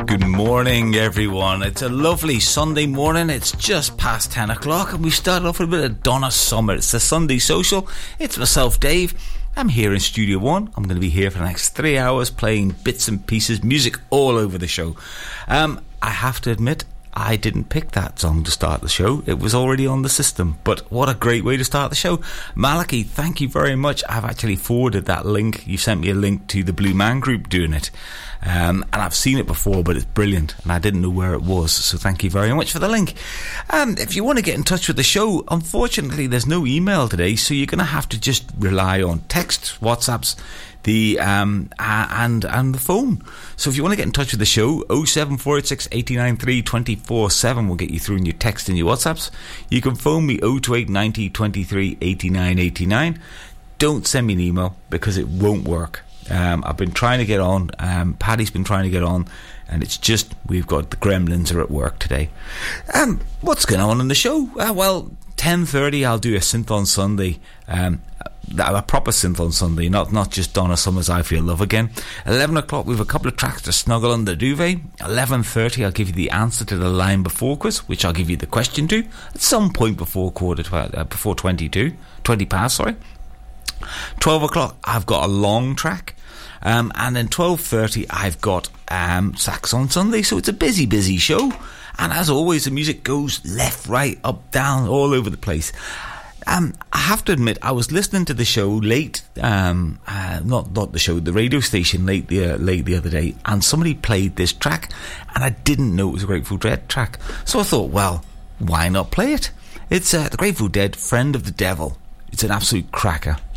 Good morning, everyone. It's a lovely Sunday morning. It's just past 10 o'clock and we started off with a bit of Donna Summer. It's the Sunday Social. It's myself, Dave. I'm here in Studio One. I'm going to be here for the next 3 hours playing bits and pieces, music all over the show. I have to admit, I didn't pick that song to start the show. It was already on the system. But what a great way to start the show. Malachi, thank you very much. I've actually forwarded that link. You sent me a link to the Blue Man Group doing it. And I've seen it before, but it's brilliant. And I didn't know where it was. So thank you very much for the link. If you want to get in touch with the show, unfortunately, there's no email today. So you're going to have to just rely on text, WhatsApps, and the phone. So if you want to get in touch with the show, 07486 893 247 will get you through in your text and your WhatsApps. You can phone me 028 90 23 89 89. Don't send me an email because it won't work. I've been trying to get on. Paddy's been trying to get on, and it's just we've got the gremlins are at work today. What's going on in the show? Well, 10:30 I'll do a synth on Sunday. A proper synth on Sunday, not just Donna Summer's I Feel Love Again. 11 o'clock we have a couple of tracks to snuggle under the duvet. 11:30 I'll give you the answer to the line before quiz, which I'll give you the question to at some point before before 20 past. 12 o'clock I've got a long track. And then 12:30 I've got Sax on Sunday. So it's a busy show, and as always the music goes left, right, up, down, all over the place. I have to admit, I was listening to the show late, not the show, the radio station late the other day, and somebody played this track, and I didn't know it was a Grateful Dead track. So I thought, well, why not play it? It's the Grateful Dead, Friend of the Devil. It's an absolute cracker.